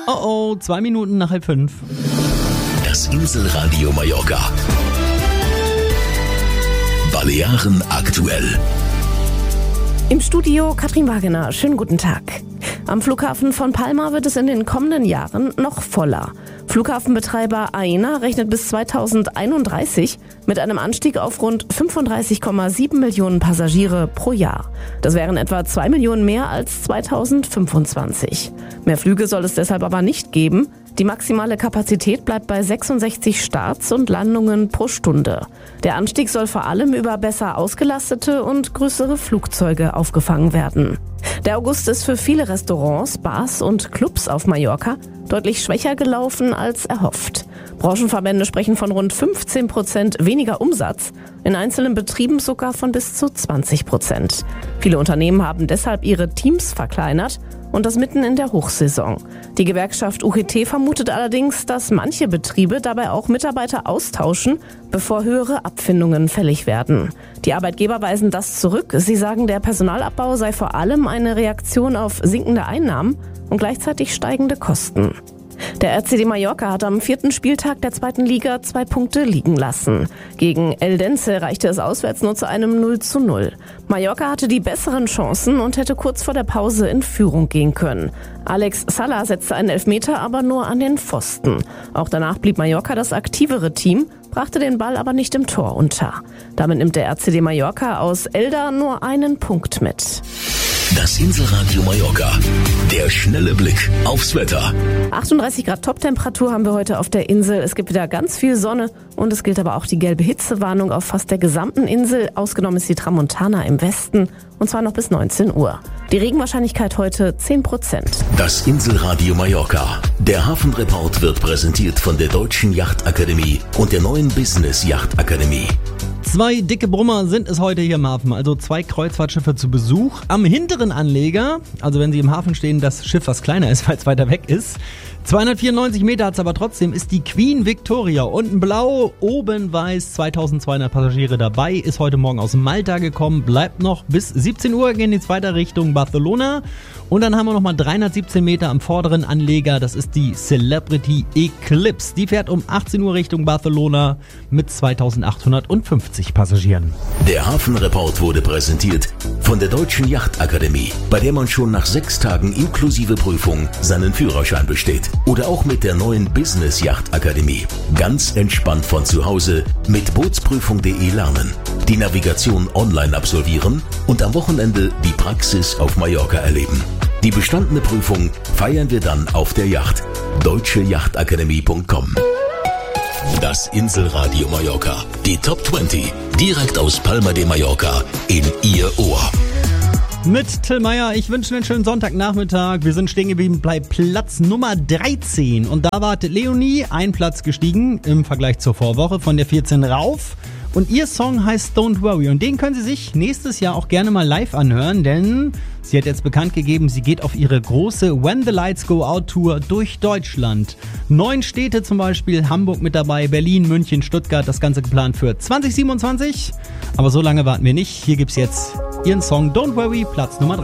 Oh, 2 Minuten nach 4:30. Das Inselradio Mallorca. Balearen aktuell. Im Studio Katrin Wagener. Schönen guten Tag. Am Flughafen von Palma wird es in den kommenden Jahren noch voller. Flughafenbetreiber Aena rechnet bis 2031 mit einem Anstieg auf rund 35,7 Millionen Passagiere pro Jahr. Das wären etwa 2 Millionen mehr als 2025. Mehr Flüge soll es deshalb aber nicht geben. Die maximale Kapazität bleibt bei 66 Starts und Landungen pro Stunde. Der Anstieg soll vor allem über besser ausgelastete und größere Flugzeuge aufgefangen werden. Der August ist für viele Restaurants, Bars und Clubs auf Mallorca deutlich schwächer gelaufen als erhofft. Branchenverbände sprechen von rund 15% weniger Umsatz, in einzelnen Betrieben sogar von bis zu 20%. Viele Unternehmen haben deshalb ihre Teams verkleinert und das mitten in der Hochsaison. Die Gewerkschaft UGT vermutet allerdings, dass manche Betriebe dabei auch Mitarbeiter austauschen, bevor höhere Abfindungen fällig werden. Die Arbeitgeber weisen das zurück. Sie sagen, der Personalabbau sei vor allem eine Reaktion auf sinkende Einnahmen und gleichzeitig steigende Kosten. Der RCD Mallorca hat am 4. Spieltag der 2. Liga 2 Punkte liegen lassen. Gegen Eldense reichte es auswärts nur zu einem 0:0. Mallorca hatte die besseren Chancen und hätte kurz vor der Pause in Führung gehen können. Alex Sala setzte einen Elfmeter, aber nur an den Pfosten. Auch danach blieb Mallorca das aktivere Team, brachte den Ball aber nicht im Tor unter. Damit nimmt der RCD Mallorca aus Elda nur einen Punkt mit. Das Inselradio Mallorca. Der schnelle Blick aufs Wetter. 38 Grad Toptemperatur haben wir heute auf der Insel. Es gibt wieder ganz viel Sonne und es gilt aber auch die gelbe Hitzewarnung auf fast der gesamten Insel. Ausgenommen ist die Tramontana im Westen und zwar noch bis 19 Uhr. Die Regenwahrscheinlichkeit heute 10%. Das Inselradio Mallorca. Der Hafenreport wird präsentiert von der Deutschen Yachtakademie und der neuen Business Yachtakademie. 2 dicke Brummer sind es heute hier im Hafen, also 2 Kreuzfahrtschiffe zu Besuch. Am hinteren Anleger, also wenn Sie im Hafen stehen, das Schiff, was kleiner ist, weil es weiter weg ist. 294 Meter hat es aber trotzdem, ist die Queen Victoria. Unten blau, oben weiß, 2200 Passagiere dabei, ist heute Morgen aus Malta gekommen, bleibt noch bis 17 Uhr, gehen jetzt weiter Richtung Barcelona. Und dann haben wir nochmal 317 Meter am vorderen Anleger, das ist die Celebrity Eclipse. Die fährt um 18 Uhr Richtung Barcelona mit 2850 Passagieren. Der Hafenreport wurde präsentiert von der Deutschen Yachtakademie, bei der man schon nach 6 Tagen inklusive Prüfung seinen Führerschein besteht. Oder auch mit der neuen Business Yachtakademie. Ganz entspannt von zu Hause mit bootsprüfung.de lernen, die Navigation online absolvieren und am Wochenende die Praxis auf Mallorca erleben. Die bestandene Prüfung feiern wir dann auf der Yacht. deutscheyachtakademie.com. Das Inselradio Mallorca. Die Top 20. Direkt aus Palma de Mallorca in Ihr Ohr. Mit Till Meyer, ich wünsche einen schönen Sonntagnachmittag. Wir sind stehen geblieben bei Platz Nummer 13. Und da war Leonie ein Platz gestiegen im Vergleich zur Vorwoche von der 14 rauf. Und ihr Song heißt Don't Worry. Und den können Sie sich nächstes Jahr auch gerne mal live anhören, denn sie hat jetzt bekannt gegeben, sie geht auf ihre große When the Lights Go Out Tour durch Deutschland. 9 Städte zum Beispiel, Hamburg mit dabei, Berlin, München, Stuttgart, das Ganze geplant für 2027. Aber so lange warten wir nicht. Hier gibt's jetzt ihren Song Don't Worry, Platz Nummer 13.